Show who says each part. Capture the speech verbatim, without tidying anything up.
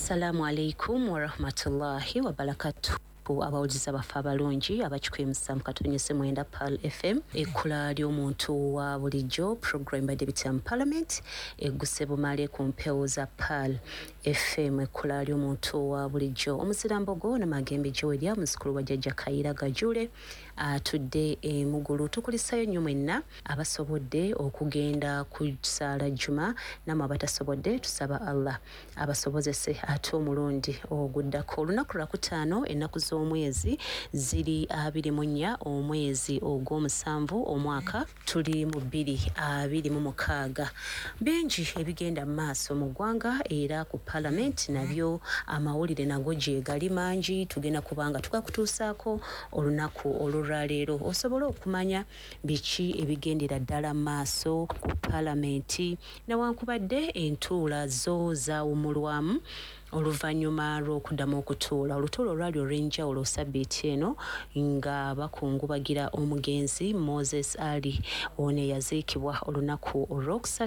Speaker 1: Assalamu alaikum wa rahmatullahi wa barakatuh. Abawuliza bafa abalungi abakikwemisa mu katonyese mwenda Pearl F M ekkula ly'omuntu wa bulijjo program by Deputy Parliament egguse bumale ku mpewo za Pearl F M ekkula ly'omuntu wa bulijjo omuzirambogo na magembe Joelia muzukulu wa Jjajja Kaira Gajule atudde e Mugulu tukulisayo nnyo mwenna abasobodde okugenda ku ssaala Juma namwe abatasobodde tusaba Allah abasobozese ate omulundi oguddako olunaku lwakutaano ennaku z'omwezi ziri abiri mu nnya omwezi ogw'omusanvu omwaka tuli mu bbiri abiri mu mukaaga bingi ebigenda mu maaso mu ggwanga era ku Parliament nabyo amawulire nago gye gali mangi tugenda kubanga tukakutuusaako olunaku olwaleero osobola okumanya biki ebigendera ddala maaso ku Parliament newankubadde entuula zo zaawumulwamu oluvannyuma lw'okuddamu okutuula olutuula olwali olw'enjawulo sabbiiti eno nga bakungubagira omugenzi Moses Ali ono eyaziikibwa olunaku olwokusatu